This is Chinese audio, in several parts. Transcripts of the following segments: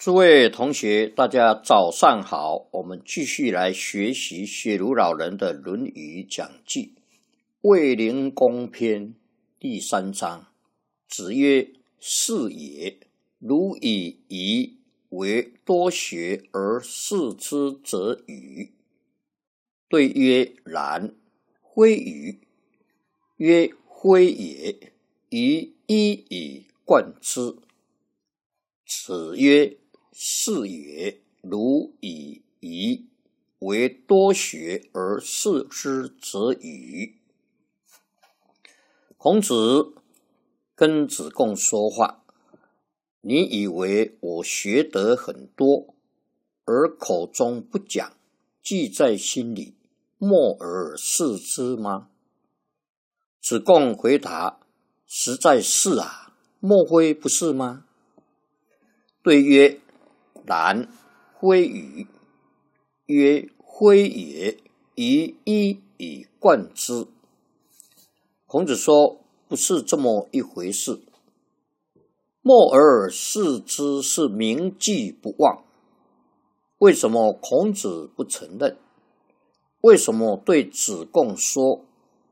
诸位同学，大家早上好，我们继续来学习雪庐老人的《论语》讲记，卫灵公篇第3章。子曰：是也，如以夷为多学而视之则愚。对曰：然，非愚。曰：非也，夷一以贯之。子曰：是也，如以夷为多学而视之则愚。孔子跟子贡说话，你以为我学得很多，而口中不讲，记在心里，默而视之吗？子贡回答：实在是啊，莫非不是吗？对曰：然，非愚。曰：非也，夷一以贯之。孔子说，不是这么一回事。默而视之是铭记不忘。为什么孔子不承认？为什么对子贡说，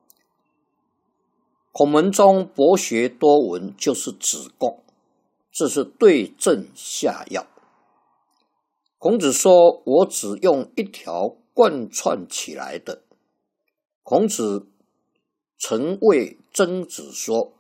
孔门中博学多闻就是子贡？这是对症下药。孔子说，我只用一条贯穿起来的。孔子曾为曾子说，